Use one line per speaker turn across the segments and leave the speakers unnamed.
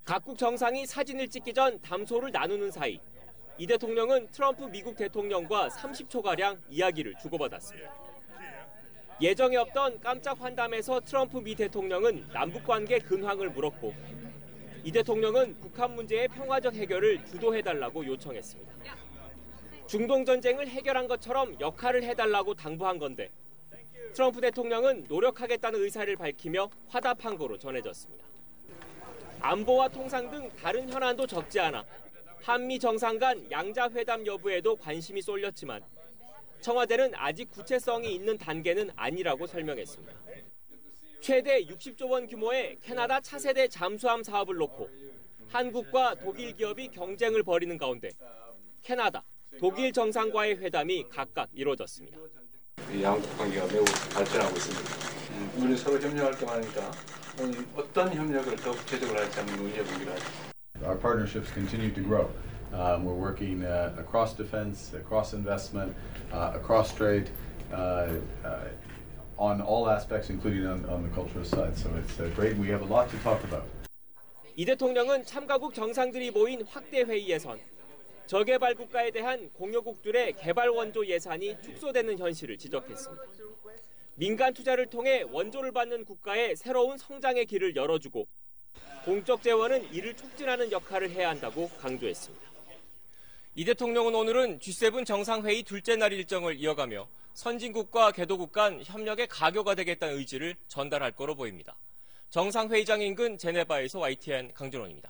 각국 정상이 사진을 찍기 전 담소를 나누는 사이 이 대통령은 트럼프 미국 대통령과 30초가량 이야기를 주고받았습니다. 예정에 없던 깜짝 환담에서 트럼프 미 대통령은 남북관계 근황을 물었고 이 대통령은 북한 문제의 평화적 해결을 주도해달라고 요청했습니다. 중동 전쟁을 해결한 것처럼 역할을 해달라고 당부한 건데 트럼프 대통령은 노력하겠다는 의사를 밝히며 화답한 거로 전해졌습니다. 안보와 통상 등 다른 현안도 적지 않아 한미 정상 간 양자 회담 여부에도 관심이 쏠렸지만 청와대는 아직 구체성이 있는 단계는 아니라고 설명했습니다. 최대 60조 원 규모의 캐나다 차세대 잠수함 사업을 놓고 한국과 독일 기업이 경쟁을 벌이는 가운데 캐나다, 독일 정상과의 회담이 각각 이루어졌습니다.
양국 관계가 매우 발전하고 있습니다. 우리 서로 협력할 때 많으니까 어떤 협력을 더 구체적으로 할지 한번 논의해 보기로 하죠.
Our partnerships continue to grow. We're working across defense, across investment, across trade, on all aspects, including on the cultural side. So it's great. We have a lot to talk about.
이 대통령은 참가국 정상들이 모인 확대 회의에선 저개발 국가에 대한 공여국들의 개발 원조 예산이 축소되는 현실을 지적했습니다. 민간 투자를 통해 원조를 받는 국가의 새로운 성장의 길을 열어주고 공적 재원은 이를 촉진하는 역할을 해야 한다고 강조했습니다. 이 대통령은 오늘은 G7 정상회의 둘째 날 일정을 이어가며 선진국과 개도국 간 협력의 가교가 되겠다는 의지를 전달할 거로 보입니다. 정상회의장 인근 제네바에서 YTN 강준원입니다.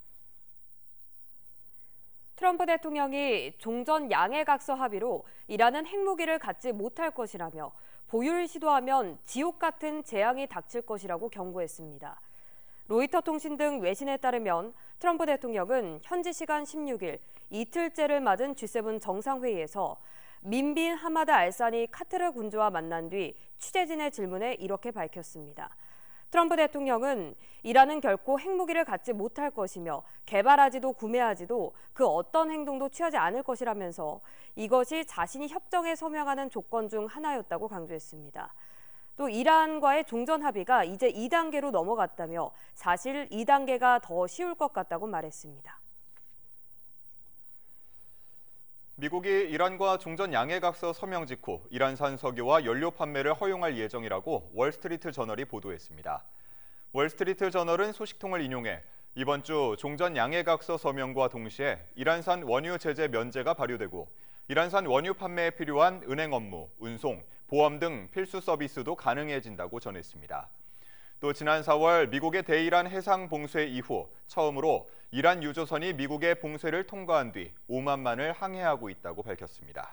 트럼프 대통령이 종전 양해각서 합의로 이란은 핵무기를 갖지 못할 것이라며 보유를 시도하면 지옥 같은 재앙이 닥칠 것이라고 경고했습니다. 로이터 통신 등 외신에 따르면 트럼프 대통령은 현지 시간 16일 이틀째를 맞은 G7 정상회의에서 민빈 하마드 알사니 카타르 군주와 만난 뒤 취재진의 질문에 이렇게 밝혔습니다. 트럼프 대통령은 이란은 결코 핵무기를 갖지 못할 것이며 개발하지도 구매하지도 그 어떤 행동도 취하지 않을 것이라면서 이것이 자신이 협정에 서명하는 조건 중 하나였다고 강조했습니다. 또 이란과의 종전 합의가 이제 2단계로 넘어갔다며 사실 2단계가 더 쉬울 것 같다고 말했습니다.
미국이 이란과 종전 양해각서 서명 직후 이란산 석유와 연료 판매를 허용할 예정이라고 월스트리트 저널이 보도했습니다. 월스트리트 저널은 소식통을 인용해 이번 주 종전 양해각서 서명과 동시에 이란산 원유 제재 면제가 발효되고 이란산 원유 판매에 필요한 은행 업무, 운송, 보험 등 필수 서비스도 가능해진다고 전했습니다. 또 지난 4월 미국의 대이란 해상 봉쇄 이후 처음으로 이란 유조선이 미국의 봉쇄를 통과한 뒤 오만만을 항해하고 있다고 밝혔습니다.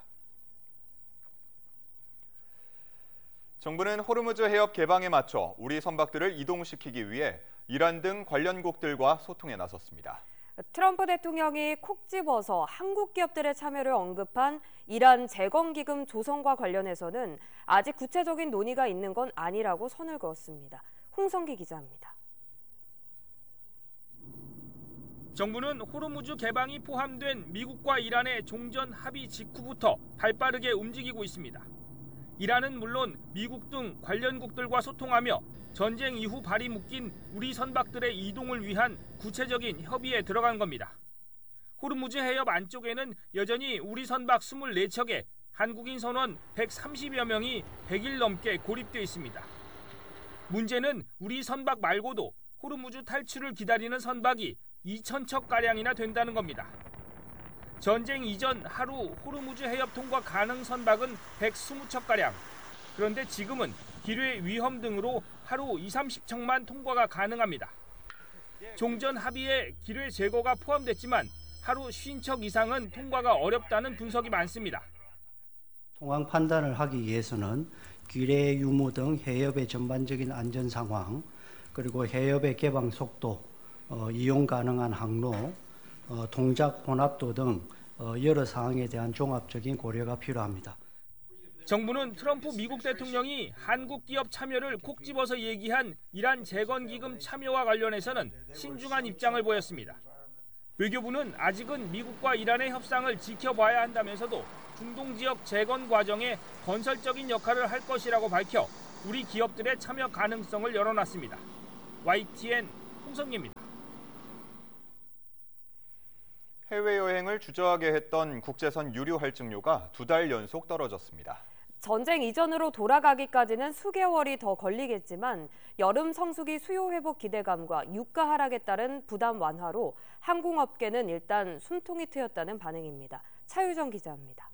정부는 호르무즈 해협 개방에 맞춰 우리 선박들을 이동시키기 위해 이란 등 관련국들과 소통에 나섰습니다.
트럼프 대통령이 콕 집어서 한국 기업들의 참여를 언급한 이란 재건기금 조성과 관련해서는 아직 구체적인 논의가 있는 건 아니라고 선을 그었습니다. 홍성기 기자입니다.
정부는 호르무즈 개방이 포함된 미국과 이란의 종전 합의 직후부터 발빠르게 움직이고 있습니다. 이란은 물론 미국 등 관련국들과 소통하며 전쟁 이후 발이 묶인 우리 선박들의 이동을 위한 구체적인 협의에 들어간 겁니다. 호르무즈 해협 안쪽에는 여전히 우리 선박 24척에 한국인 선원 130여 명이 100일 넘게 고립돼 있습니다. 문제는 우리 선박 말고도 호르무즈 탈출을 기다리는 선박이 2,000척가량이나 된다는 겁니다. 전쟁 이전 하루 호르무즈 해협 통과 가능 선박은 120척가량. 그런데 지금은 기뢰 위험 등으로 하루 20-30척만 통과가 가능합니다. 종전 합의에 기뢰 제거가 포함됐지만 하루 50척 이상은 통과가 어렵다는 분석이 많습니다.
통항 판단을 하기 위해서는 기뢰 유무 등 해협의 전반적인 안전 상황, 그리고 해협의 개방 속도, 이용 가능한 항로, 동작 혼합도 등 여러 사항에 대한 종합적인 고려가 필요합니다.
정부는 트럼프 미국 대통령이 한국 기업 참여를 콕 집어서 얘기한 이란 재건기금 참여와 관련해서는 신중한 입장을 보였습니다. 외교부는 아직은 미국과 이란의 협상을 지켜봐야 한다면서도 중동 지역 재건 과정에 건설적인 역할을 할 것이라고 밝혀 우리 기업들의 참여 가능성을 열어놨습니다. YTN 홍성기입니다.
해외여행을 주저하게 했던 국제선 유류 할증료가 2달 연속 떨어졌습니다.
전쟁 이전으로 돌아가기까지는 수개월이 더 걸리겠지만 여름 성수기 수요 회복 기대감과 유가 하락에 따른 부담 완화로 항공업계는 일단 숨통이 트였다는 반응입니다. 차유정 기자입니다.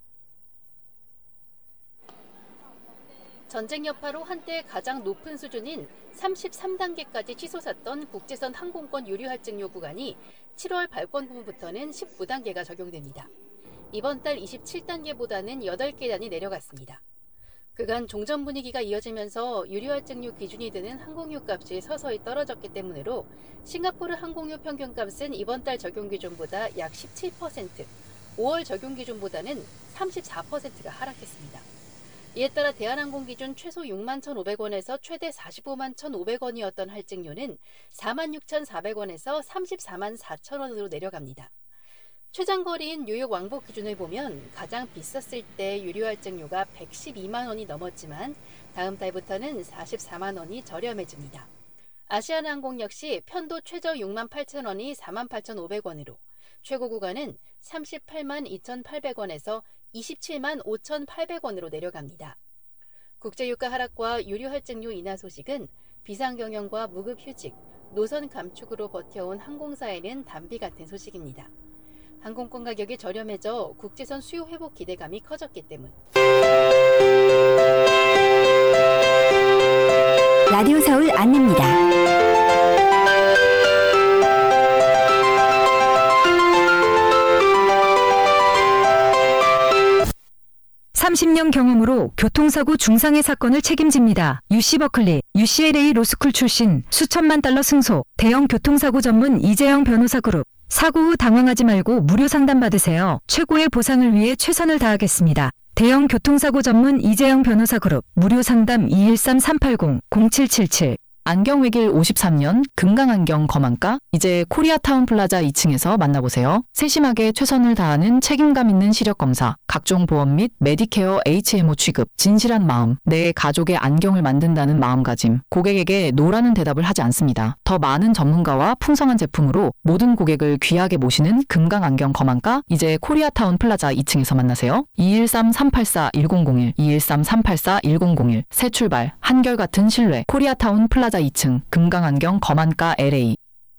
전쟁 여파로 한때 가장 높은 수준인 33단계까지 치솟았던 국제선 항공권 유류 할증료 구간이 7월 발권분부터는 19단계가 적용됩니다. 이번 달 27단계보다는 8계단이 내려갔습니다. 그간 종전 분위기가 이어지면서 유류 할증료 기준이 드는 항공유 값이 서서히 떨어졌기 때문으로 싱가포르 항공유 평균값은 이번 달 적용 기준보다 약 17%, 5월 적용 기준보다는 34%가 하락했습니다. 이에 따라 대한항공 기준 최소 6만 1,500원에서 최대 45만 1,500원이었던 할증료는 4만 6,400원에서 34만 4,000원으로 내려갑니다. 최장거리인 뉴욕 왕복 기준을 보면 가장 비쌌을 때 유류 할증료가 112만 원이 넘었지만 다음 달부터는 44만 원이 저렴해집니다. 아시아나항공 역시 편도 최저 6만 8천 원이 4만 8,500원으로 최고 구간은 38만 2,800원에서 27만 5,800원으로 내려갑니다. 국제유가 하락과 유류 할증료 인하 소식은 비상경영과 무급휴직, 노선 감축으로 버텨온 항공사에는 단비 같은 소식입니다. 항공권 가격이 저렴해져 국제선 수요 회복 기대감이 커졌기 때문.
라디오 서울 안내입니다. 30년 경험으로 교통사고 중상해 사건을 책임집니다. UC 버클리, UCLA 로스쿨 출신 수천만 달러 승소, 대형 교통사고 전문 이재영 변호사 그룹. 사고 후 당황하지 말고 무료 상담 받으세요. 최고의 보상을 위해 최선을 다하겠습니다. 대형 교통사고 전문 이재영 변호사 그룹. 무료 상담 213-380-0777. 안경외길 53년 금강안경 거만가 이제 코리아타운 플라자 2층에서 만나보세요. 세심하게 최선을 다하는 책임감 있는 시력검사, 각종 보험 및 메디케어 HMO 취급, 진실한 마음, 내 가족의 안경을 만든다는 마음가짐, 고객에게 노라는 대답을 하지 않습니다. 더 많은 전문가와 풍성한 제품으로 모든 고객을 귀하게 모시는 금강안경 거만가 이제 코리아타운 플라자 2층에서 만나세요. 213-384-1001, 213-384-1001 새 출발, 한결같은 신뢰, 코리아타운 플라자 2층 금강안경 거만가 LA.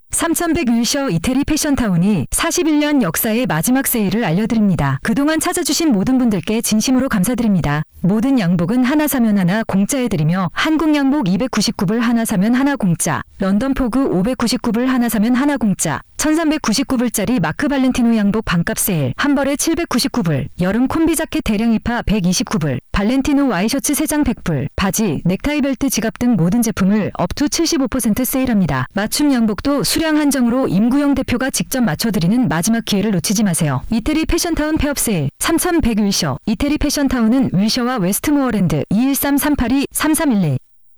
3101쇼 이태리 패션타운이 41년 역사의 마지막 세일을 알려드립니다. 그동안 찾아주신 모든 분들께 진심으로 감사드립니다. 모든 양복은 하나 사면 하나 공짜해드리며 한국 양복 299불 하나 사면 하나 공짜, 런던 포그 599불 하나 사면 하나 공짜, 1399불짜리 마크 발렌티노 양복 반값 세일 한 벌에 799불, 여름 콤비 자켓 대량 입하 129불, 발렌티노 와이셔츠 3장 100불, 바지, 넥타이 벨트, 지갑 등 모든 제품을 업투 75% 세일합니다. 맞춤 양복도 수량 한정으로 임구영 대표가 직접 맞춰드리는 마지막 기회를 놓치지 마세요. 이태리 패션타운 폐업 세일 3101쇼 이태리 패션타운은 윌셔와 웨스트모어랜드 213-382-3311.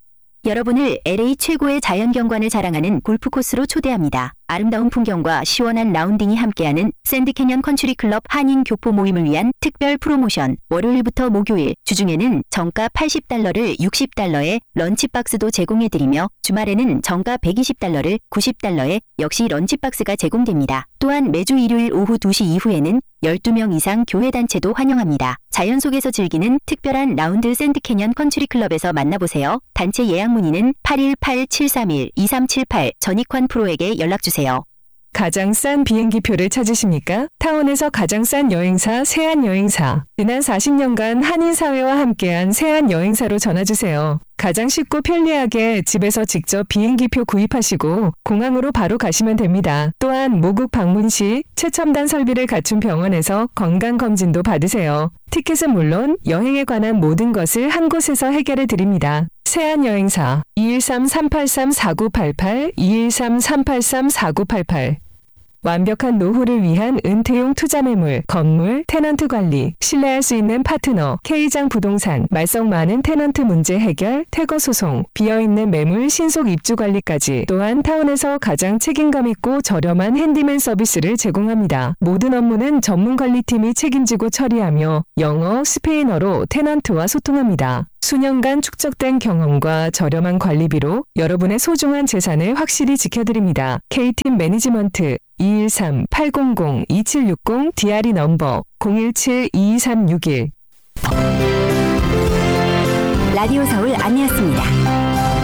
여러분을 LA 최고의 자연경관을 자랑하는 골프코스로 초대합니다. 아름다운 풍경과 시원한 라운딩이 함께하는 샌드캐년 컨트리클럽 한인 교포 모임을 위한 특별 프로모션. 월요일부터 목요일, 주중에는 정가 $80를 60달러에 런치박스도 제공해드리며 주말에는 정가 $120를 90달러에 역시 런치박스가 제공됩니다. 또한 매주 일요일 오후 2시 이후에는 12명 이상 교회단체도 환영합니다. 자연 속에서 즐기는 특별한 라운드 샌드캐년 컨트리클럽에서 만나보세요. 단체 예약 문의는 818-731-2378 전익환 프로에게 연락주세요.
가장 싼 비행기표를 찾으십니까? 타운에서 가장 싼 여행사 세안여행사. 지난 40년간 한인사회와 함께한 세안여행사로 전화주세요. 가장 쉽고 편리하게 집에서 직접 비행기표 구입하시고 공항으로 바로 가시면 됩니다. 또한 모국 방문 시 최첨단 설비를 갖춘 병원에서 건강검진도 받으세요. 티켓은 물론 여행에 관한 모든 것을 한 곳에서 해결해 드립니다. 세안여행사 213-383-4988 213-383-4988. 완벽한 노후를 위한 은퇴용 투자매물, 건물, 테넌트 관리, 신뢰할 수 있는 파트너, K장 부동산, 말썽 많은 테넌트 문제 해결, 퇴거 소송, 비어있는 매물 신속 입주 관리까지. 또한 타운에서 가장 책임감 있고 저렴한 핸디맨 서비스를 제공합니다. 모든 업무는 전문 관리팀이 책임지고 처리하며 영어, 스페인어로 테넌트와 소통합니다. 수년간 축적된 경험과 저렴한 관리비로 여러분의 소중한 재산을 확실히 지켜드립니다. K팀 매니지먼트 010-213-800-2760 DRE 넘버 017-223-61.
라디오 서울 안내였습니다.